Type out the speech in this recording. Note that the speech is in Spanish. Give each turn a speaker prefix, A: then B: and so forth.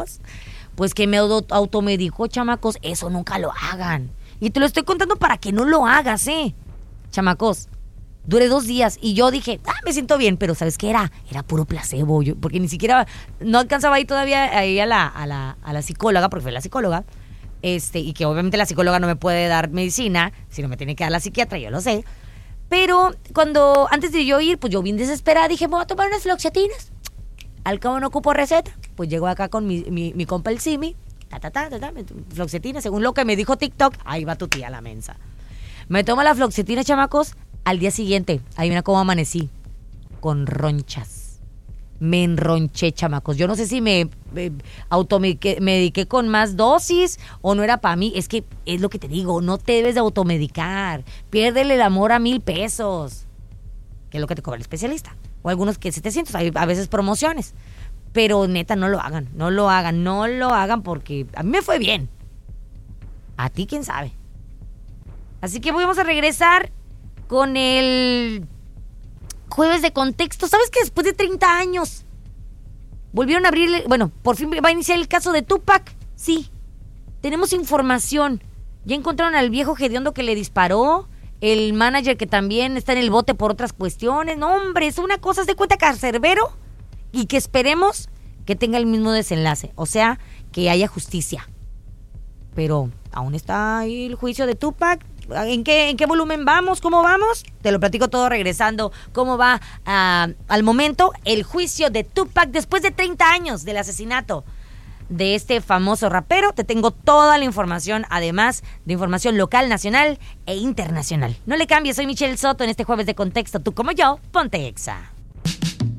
A: pues que me automedicó, chamacos. Eso nunca lo hagan. Y te lo estoy contando para que no lo hagas, chamacos. Duré 2 días y yo dije, me siento bien, pero ¿sabes qué era? Era puro placebo, porque ni siquiera, no alcanzaba ahí todavía a ir a la psicóloga, porque fue la psicóloga, y que obviamente la psicóloga no me puede dar medicina, sino me tiene que dar la psiquiatra, yo lo sé. Pero antes de yo ir, pues yo bien desesperada, dije, me voy a tomar unas fluoxetinas. Al cabo no ocupo receta. Pues llego acá con mi compa el Simi, fluoxetina, según lo que me dijo TikTok, ahí va tu tía la mensa. Me tomo la fluoxetina, chamacos. Al día siguiente, ahí mira cómo amanecí, con ronchas. Me enronché, chamacos. Yo no sé si me automediqué con más dosis o no era para mí. Es que es lo que te digo, no te debes de automedicar. Piérdele el amor a $1,000, que es lo que te cobra el especialista. O algunos que 700, hay a veces promociones. Pero neta, no lo hagan porque a mí me fue bien. A ti, quién sabe. Así que vamos a regresar con el jueves de contexto. ¿Sabes que después de 30 años volvieron a abrir? Bueno, por fin va a iniciar el caso de Tupac. Sí, tenemos información. Ya encontraron al viejo hediondo que le disparó, el manager que también está en el bote por otras cuestiones. No, hombre, es una cosa, de cuenta, cancerbero, y que esperemos que tenga el mismo desenlace. O sea, que haya justicia. Pero aún está ahí el juicio de Tupac. ¿En qué volumen vamos? ¿Cómo vamos? Te lo platico todo regresando. ¿Cómo va al momento el juicio de Tupac después de 30 años del asesinato de este famoso rapero? Te tengo toda la información, además de información local, nacional e internacional. No le cambies, soy Michelle Soto en este jueves de contexto. Tú como yo, ponte Exa.